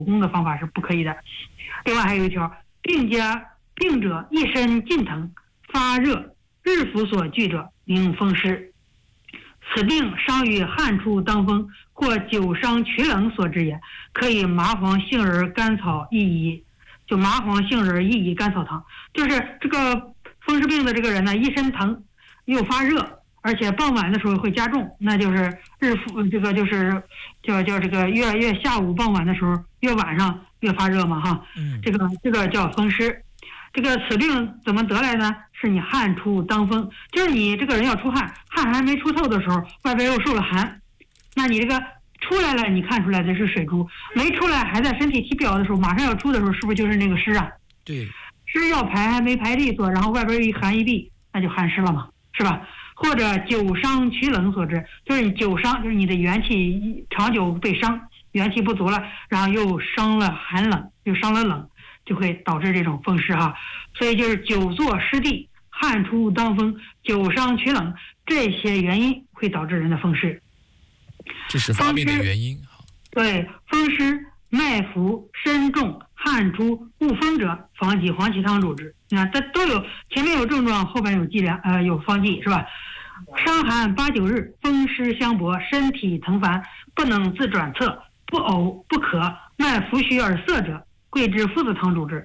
工的方法是不可以的。另外还有一条，病者一身尽疼发热，日服所具者名风湿。此病伤于汗出当风或久伤取冷所致也，可以麻黄杏仁甘草一饮，就麻黄杏仁一饮甘草汤。就是这个风湿病的这个人呢，一身疼又发热，而且傍晚的时候会加重，那就是日复这个就是叫这个越下午傍晚的时候越晚上越发热嘛哈，这个叫风湿。这个此病怎么得来呢？是你汗出当风，就是你这个人要出汗，汗还没出透的时候，外边又受了寒，那你这个出来了，你看出来的是水珠，没出来还在身体体表的时候，马上要出的时候，是不是就是那个湿啊？ 对， 湿要排还没排利索，然后外边一寒一闭，那就寒湿了嘛，是吧？或者久伤取冷所致，就是你久伤，就是你的元气长久被伤，元气不足了，然后又伤了寒冷，又伤了冷，就会导致这种风湿哈。所以就是久坐湿地、汗出当风、久伤取冷这些原因会导致人的风湿。 这是发病的原因。 对，风湿脉浮身重汗出恶风者，防己黄芪汤主之。那它都有，前面有症状，后边有剂量，有方剂是吧？伤寒8、9日，风湿相搏，身体疼烦，不能自转侧，不呕不渴，脉浮虚而涩者，桂枝附子汤主之。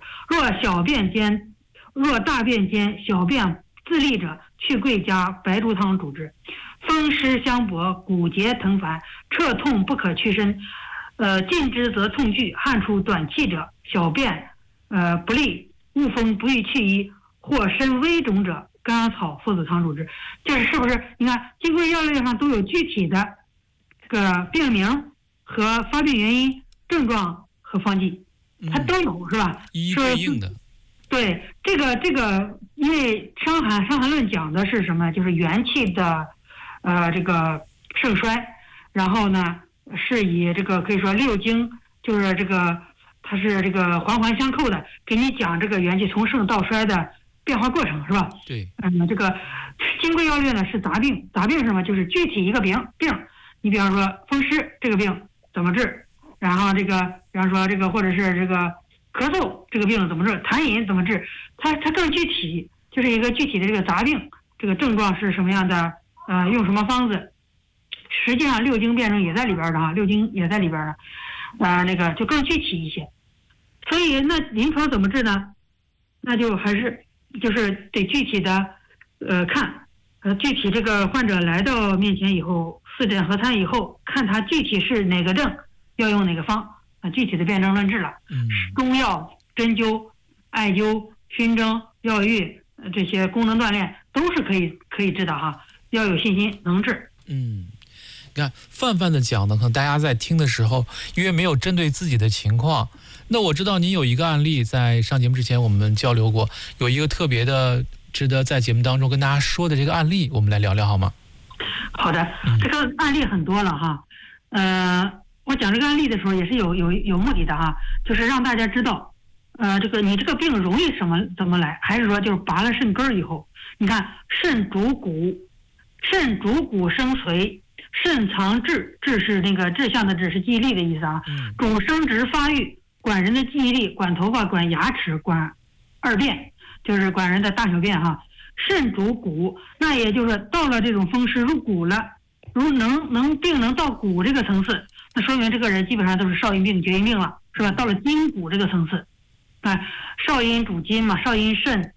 若大便间小便自利者，去桂加白术汤主之。风湿相搏，骨节疼烦，彻痛不可屈伸，近之则痛剧，汗出短气者，小便不利，恶风不欲去医，或身微肿者，甘草附子汤主之。就是是不是你看金匮要略上都有具体的这个病名和发病原因、症状和方剂，它都有是吧？ 一一对应的。 对，这个因为伤寒论讲的是什么？就是元气的这个盛衰，然后呢是以这个可以说六经，就是这个它是这个环环相扣的，给你讲这个元气从盛到衰的变化过程是吧？ 对， 这个金匮要略呢是杂病，杂病是什么？就是具体一个病，你比方说风湿这个病怎么治，然后这个比方说这个或者是这个咳嗽这个病怎么治，痰饮怎么治，它更具体，就是一个具体的这个杂病，这个症状是什么样的，用什么方子，实际上六经辩证也在里边的哈，六经也在里边的，那个就更具体一些。所以那临床怎么治呢？那就还是就是得具体的看，具体这个患者来到面前以后，四诊合参以后，看他具体是哪个症，要用哪个方。具体的辨证论治了，中药、针灸、艾灸、熏蒸、药浴这些功能锻炼都是可以治的哈，要有信心能治。 你看泛泛的讲呢，可能大家在听的时候，因为没有针对自己的情况。那我知道您有一个案例，在上节目之前我们交流过，有一个特别的值得在节目当中跟大家说的这个案例，我们来聊聊好吗？ 好的，这个案例很多了哈，我讲这个案例的时候也是有目的的哈，就是让大家知道，这个你这个病容易怎么来，还是说就是拔了肾根以后，你看肾主骨，肾主骨生髓，肾藏志，志是那个志向的志，是记忆力的意思啊。主生殖发育，管人的记忆力，管头发，管牙齿，管二便，就是管人的大小便哈。肾主骨，那也就是到了这种风湿入骨了，如病能到骨这个层次，那说明这个人基本上都是少阴病、厥阴病了，是吧？到了筋骨这个层次，少阴主筋嘛，少阴肾，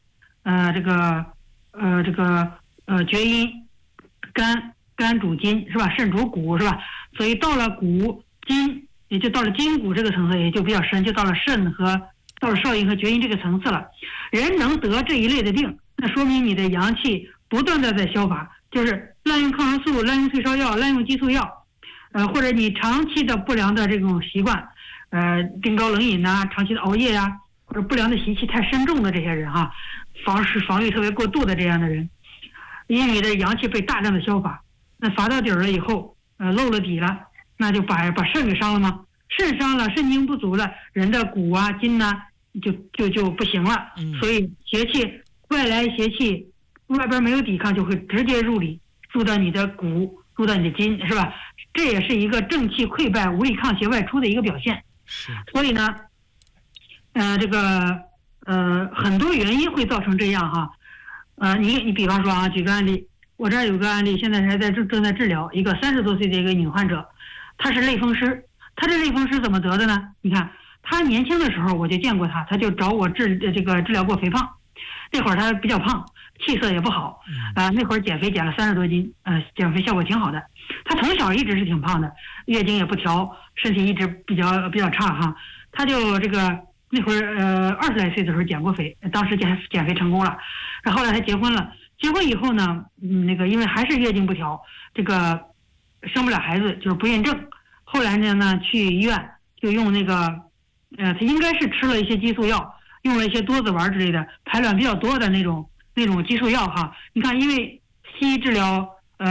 厥阴肝主筋是吧？肾主骨是吧？所以到了骨筋，也就到了筋骨这个层次，也就比较深，就到了肾和到了少阴和厥阴这个层次了。人能得这一类的病，那说明你的阳气不断的在消乏，就是滥用抗生素、滥用退烧药、滥用激素药，或者你长期的不良的这种习惯，冰高冷饮呐，长期的熬夜呀，或者不良的习气太深重的这些人哈，防御特别过度的这样的人，因为你的阳气被大量的消乏，那罚到底了以后，漏了底了，那就把肾给伤了吗？肾伤了，肾精不足了，人的骨啊筋呐就不行了。所以邪气外来邪气外边没有抵抗，就会直接入里，入到你的骨，入到你的筋，是吧？这也是一个正气溃败、无力抗邪外出的一个表现。 所以呢，很多原因会造成这样哈。你比方说啊，举个案例，我这儿有个案例，现在还正在治疗，一个30多岁的一个女患者，她是类风湿。她这类风湿怎么得的呢？你看，她年轻的时候我就见过她，她就找我治疗过肥胖，那会儿她比较胖，气色也不好，那会儿减肥减了30多斤，减肥效果挺好的。她从小一直是挺胖的，月经也不调，身体一直比较差哈。她就那会儿20来岁的时候减过肥，当时减肥成功了，然后来还结婚了。结婚以后呢，因为还是月经不调，生不了孩子，就是不孕症。后来呢去医院就用他应该是吃了一些激素药，用了一些多子丸之类的，排卵比较多的那种激素药哈。你看，因为西医治疗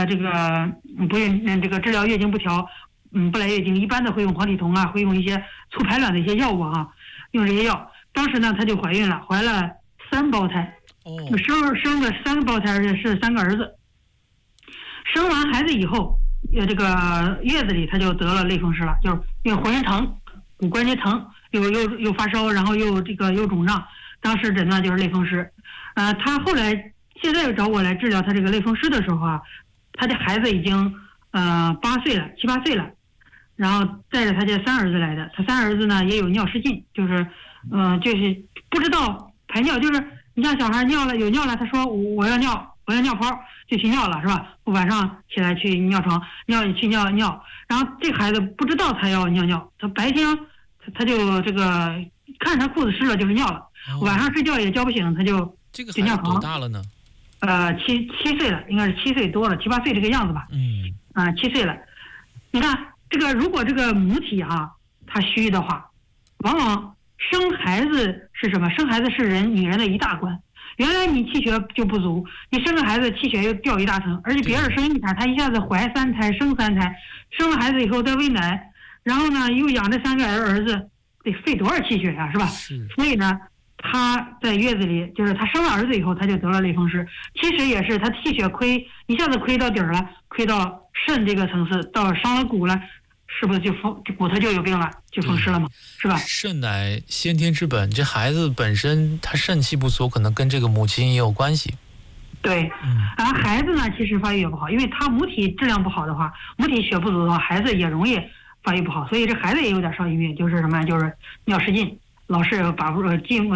治疗月经不调，不来月经，一般的会用黄体酮啊，会用一些促排卵的一些药物啊，用这些药。当时呢，她就怀孕了，怀了3胞胎，生了3个胞胎，而且是3个儿子。生完孩子以后，月子里她就得了类风湿了，就是因为浑身疼，骨关节疼，又发烧，然后又肿胀，当时诊断就是类风湿。她后来现在又找我来治疗她这个类风湿的时候啊，她的孩子已经7、8岁了，然后带着她这3儿子来的。她3儿子呢也有尿失禁，就是不知道排尿，就是你像小孩有尿了，他说我要尿泡，就去尿了是吧？晚上起来去尿床去尿，然后这个孩子不知道他要尿，他白天他就看他裤子湿了就是尿了，晚上睡觉也叫不醒，他就尿床。 多大了呢 ？7岁了，应该是7岁多了，7、8岁这个样子吧。7岁了。你看如果这个母体啊，它虚的话，往往生孩子是什么？生孩子是女人的一大关。原来你气血就不足，你生个孩子气血又掉一大层，而且别人生1胎，他一下子怀3胎，生3胎，生了孩子以后再喂奶，然后呢又养这3个儿子，得费多少气血呀，是吧？所以呢，他在月子里，就是他生了儿子以后，他就得了类风湿。其实也是他气血一下子亏到底儿了，亏到肾这个层次，到伤了骨了。是不是骨头就有病了，就风湿了嘛，是吧？ 肾乃先天之本，这孩子本身他肾气不足，可能跟这个母亲也有关系。 对，而孩子呢，其实发育也不好，因为他母体质量不好的话，母体血不足的话，孩子也容易发育不好，所以这孩子也有点少阴病，就是什么，就是尿失禁，老是把不住，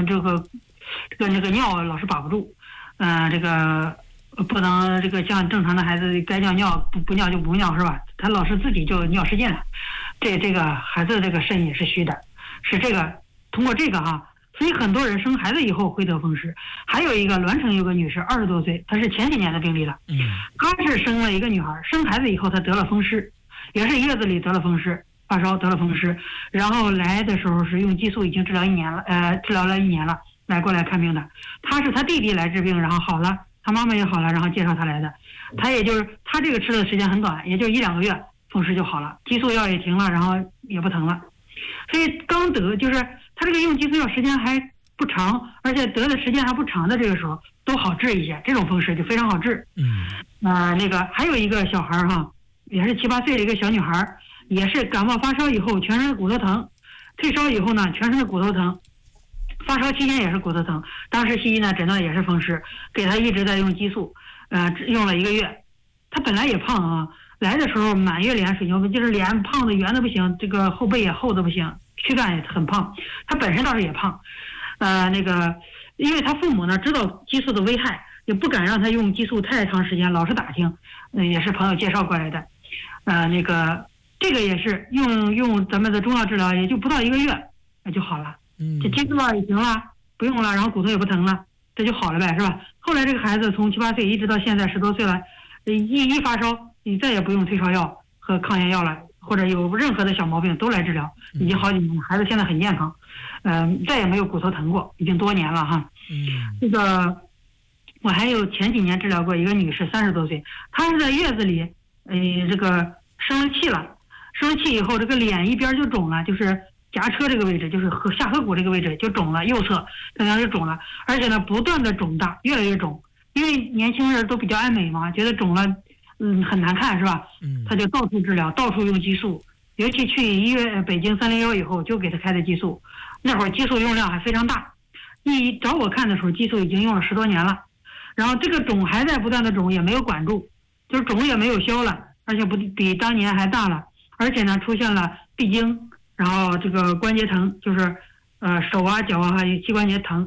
尿老是把不住，不能像正常的孩子该尿不尿就不尿是吧？他老是自己就尿失禁了，这个孩子这个肾也是虚的，是通过这个哈，所以很多人生孩子以后会得风湿。还有一个栾城有个女士20多岁，她是前几年的病例了，她是生了一个女孩，生孩子以后她得了风湿，也是月子里得了风湿，发烧得了风湿，然后来的时候是用激素已经治疗了1年了，过来看病的。她是她弟弟来治病，然后好了。他妈妈也好了，然后介绍他来的。他这个吃的时间很短，也就1、2个月，风湿就好了，激素药也停了，然后也不疼了。所以刚得就是他这个用激素药时间还不长，而且得的时间还不长的这个时候都好治一些，这种风湿就非常好治。还有一个小孩哈，也是7、8岁的一个小女孩，也是感冒发烧以后全身的骨头疼，退烧以后呢全身的骨头疼。发烧期间也是骨头疼，当时西医呢诊断也是风湿，给他一直在用激素，用了1个月。他本来也胖啊，来的时候满月脸水牛背，就是脸胖的圆的不行，这个后背也厚的不行，躯干也很胖。他本身倒是也胖，因为他父母呢知道激素的危害，也不敢让他用激素太长时间，老是打听，也是朋友介绍过来的。这个也是用咱们的中药治疗，也就不到1个月就好了。这激素药也行了，不用了，然后骨头也不疼了，这就好了呗，是吧？后来这个孩子从7、8岁一直到现在10多岁了，一发烧，你再也不用退烧药和抗炎药了，或者有任何的小毛病都来治疗，已经好几年，孩子现在很健康，再也没有骨头疼过，已经多年了哈。我还有前几年治疗过一个女士，30多岁，她是在月子里，生了气了，生了气以后，这个脸一边就肿了，就是颊车这个位置，就是下颌骨这个位置就肿了，右侧可能就肿了，而且呢不断的肿大，越来越肿。因为年轻人都比较爱美嘛，觉得肿了，很难看是吧？他就到处治疗，到处用激素， 尤其去医院北京301以后，就给他开的激素，那会儿激素用量还非常大，一找我看的时候，激素已经用了10多年了，然后这个肿还在不断的肿，也没有管住，就是肿也没有消了，而且比当年还大了，而且呢出现了闭经，然后这个关节疼，就是手啊脚啊还有膝关节疼，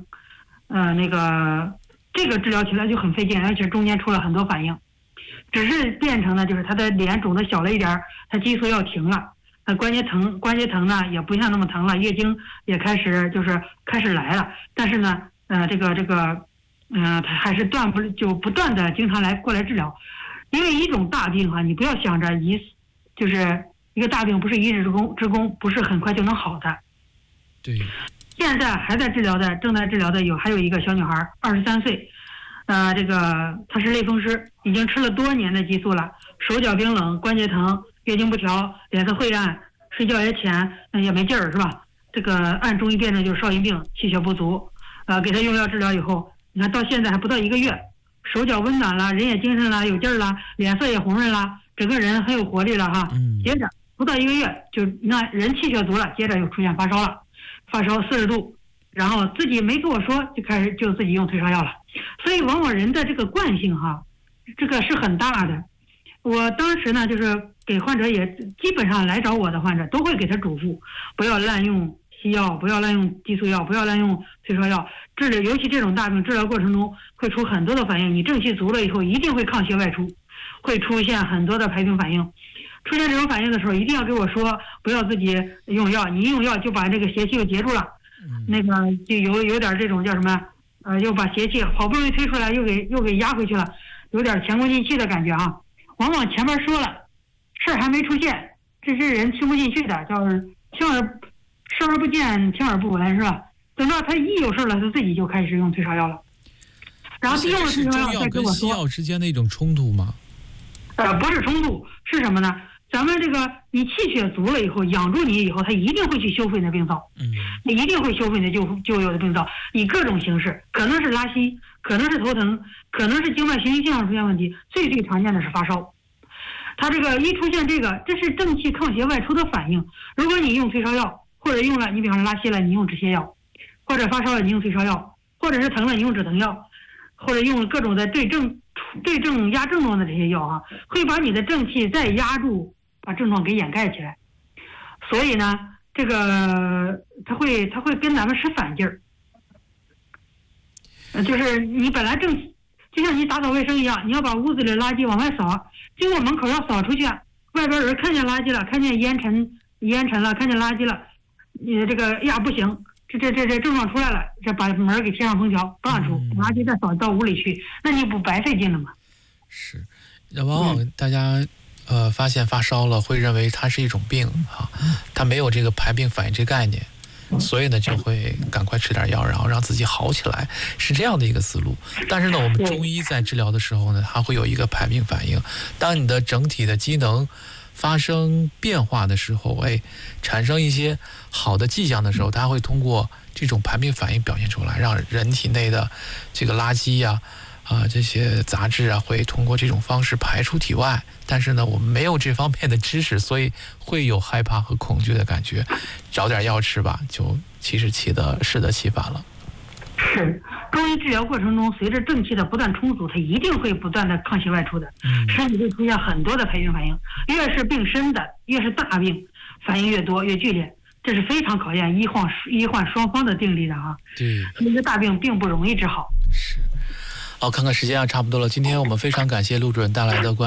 这个治疗起来就很费劲，而且中间出了很多反应，只是变成了就是他的脸肿的小了一点，他激素要停了，关节疼呢也不像那么疼了，月经也开始来了，但是呢他还是不断的经常过来治疗，因为一种大病你不要想着就是一个大病不是一日之功，不是很快就能好的。 对。 现在还在治疗的，正在治疗的还有一个小女孩，23岁，她是类风湿，已经吃了多年的激素了，手脚冰冷，关节疼，月经不调，脸色晦暗，睡觉也浅，也没劲儿，是吧？这个按中医辨证就是少阴病，气血不足。给她用药治疗以后，你看到现在还不到1个月，手脚温暖了，人也精神了，有劲儿了，脸色也红润了，整个人很有活力了哈。接着不到1个月，就那人气血足了，接着又出现发烧了。发烧40度，然后自己没跟我说，就开始自己用退烧药了。所以往往人的这个惯性这个是很大的。我当时呢，就是给患者也基本上来找我的患者都会给他嘱咐，不要滥用西药，不要滥用激素药，不要滥用退烧药。治疗尤其这种大病治疗过程中会出很多的反应，你正气足了以后，一定会抗邪外出，会出现很多的排病反应。出现这种反应的时候，一定要给我说，不要自己用药，你一用药就把这个邪气又截住了，就有点这种叫什么，又把邪气好不容易推出来，又给压回去了，有点前功尽弃的感觉啊。往往前面说了，事儿还没出现，这是人听不进去的，叫视而不见，听而不闻，是吧？等到他一有事了，他自己就开始用退烧药了，然后用了退烧药再跟我说。 西药之间的一种冲突吗？ 不是冲突，是什么呢？咱们你气血足了以后，养住你以后，它一定会去修复你的病灶，你一定会修复你的旧有的病灶，以各种形式，可能是拉稀，可能是头疼，可能是经脉循行上出现问题，最常见的是发烧。它一出现这是正气抗邪外出的反应。如果你用退烧药，或者用了你比方说拉稀了，你用止泻药，或者发烧了你用退烧药，或者是疼了你用止疼药，或者用各种的对症压症状的这些药会把你的正气再压住，把症状给掩盖起来。所以呢，它会跟咱们使反劲儿。就是你本来就像你打扫卫生一样，你要把屋子里垃圾往外扫，经过门口要扫出去，外边人看见垃圾了，看见烟尘了，看见垃圾了，你不行，这症状出来了，这把门给贴上封条，不让出，垃圾再扫到屋里去，那你不白费劲了吗？ 是，往往大家发现发烧了，会认为它是一种病它没有这个排病反应这概念，所以呢就会赶快吃点药，然后让自己好起来，是这样的一个思路。但是呢，我们中医在治疗的时候呢，它会有一个排病反应。当你的整体的机能发生变化的时候，产生一些好的迹象的时候，它会通过这种排病反应表现出来，让人体内的这个垃圾这些杂质会通过这种方式排出体外。但是呢，我们没有这方面的知识，所以会有害怕和恐惧的感觉，找点药吃吧，就其实适得其反了。 是，中医治疗过程中，随着正气的不断充足，它一定会不断的抗邪外出的，身体会出现很多的排病反应。越是病深的，越是大病，反应越多越剧烈，这是非常考验医患双方的定力的对， 一个大病并不容易治好。 是。好，看看时间差不多了。今天我们非常感谢陆主任带来的